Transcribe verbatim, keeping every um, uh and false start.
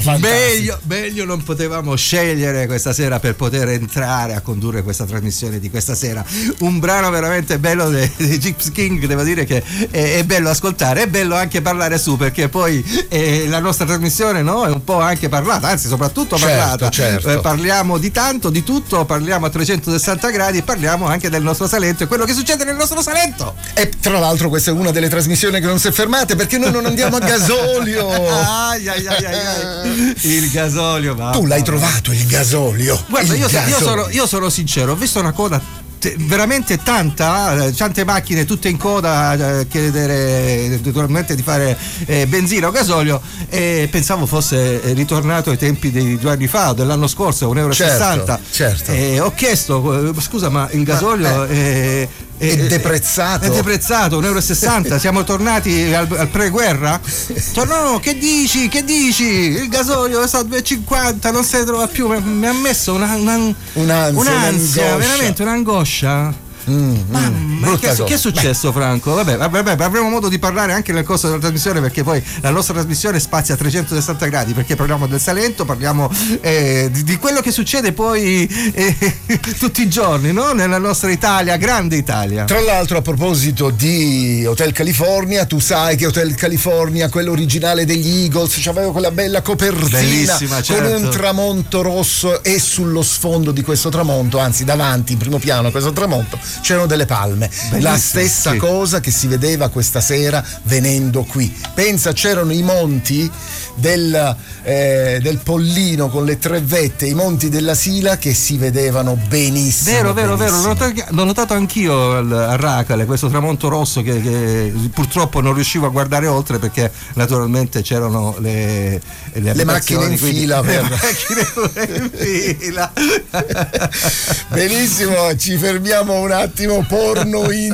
Meglio, meglio non potevamo scegliere questa sera per poter entrare a condurre questa trasmissione di questa sera. Un brano veramente bello dei, dei Gypsy King, devo dire che è, è bello ascoltare, è bello anche parlare su, perché poi eh, la nostra trasmissione, no, è un po' anche parlata, anzi soprattutto certo, parlata. Certo. Eh, parliamo di tanto, di tutto, parliamo a trecentosessanta gradi e parliamo anche del nostro Salento e quello che succede nel nostro Salento. E tra l'altro questa è una delle trasmissioni che non si è fermate, perché noi non andiamo a gasolio. ai, ai, ai, ai. Il gasolio, va. Tu l'hai trovato il gasolio? Guarda, il io, gasolio. Io, sono, io sono sincero, ho visto una coda t- veramente tanta, eh, tante macchine tutte in coda a chiedere naturalmente di fare eh, benzina o gasolio, e pensavo fosse ritornato ai tempi di due anni fa, dell'anno scorso, un euro e sessanta. Certo, certo. E ho chiesto, scusa, ma il gasolio ma, eh. è È deprezzato. È deprezzato, un euro e sessanta. Siamo tornati al, al pre-guerra? No, no, che dici? Che dici? Il gasolio sta a due e cinquanta, non si trova più. Mi ha messo una, una, un'ansia, un'ansia, un'angoscia. veramente un'angoscia. Mm, Mamma, mm, che, che è successo, Beh. Franco? Vabbè, vabbè, vabbè, avremo modo di parlare anche nel corso della trasmissione, perché poi la nostra trasmissione spazia a trecentosessanta gradi, perché parliamo del Salento, parliamo eh, di, di quello che succede poi eh, tutti i giorni, no? Nella nostra Italia, grande Italia. Tra l'altro, a proposito di Hotel California, tu sai che Hotel California, quello originale degli Eagles, c'aveva quella bella copertina bellissima, certo, con un tramonto rosso, e sullo sfondo di questo tramonto, anzi davanti in primo piano a questo tramonto, c'erano delle palme. Bellissimo, la stessa sì. cosa che si vedeva questa sera venendo qui. Pensa, c'erano i monti del, eh, del Pollino con le tre vette, i monti della Sila che si vedevano benissimo. Vero, vero, benissimo. vero. L'ho, l'ho notato anch'io a Racale, questo tramonto rosso che, che purtroppo non riuscivo a guardare oltre, perché naturalmente c'erano le, le, le macchine in quindi, fila. Le macchine in fila. Benissimo, ci fermiamo un attimo. Porno in